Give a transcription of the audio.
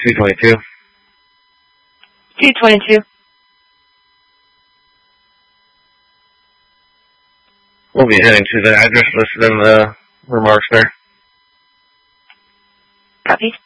222. 222. We'll be heading to the address listed in the remarks there. Copy.